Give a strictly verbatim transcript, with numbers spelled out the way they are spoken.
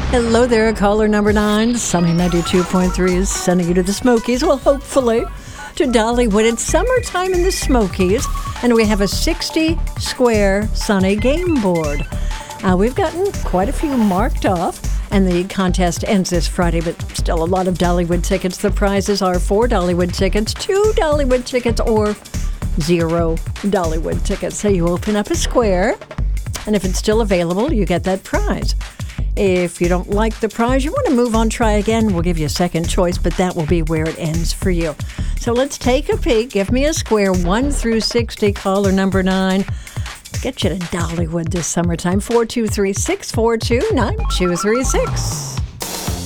Hello there, caller number nine. Sunny ninety-two point three is sending you to the Smokies. Well, hopefully to Dollywood. It's summertime in the Smokies, and we have a sixty square Sunny game board. Uh, we've gotten quite a few marked off, and the contest ends this Friday, but still a lot of Dollywood tickets. The prizes are four Dollywood tickets, two Dollywood tickets, or zero Dollywood tickets. So you open up a square, and if it's still available, you get that prize. If you don't like the prize, you want to move on, try again, we'll give you a second choice, but that will be where it ends for you. So let's take a peek. Give me a square one through sixty, caller number nine. Get you to Dollywood this summertime. four two three, six four two, nine two three six.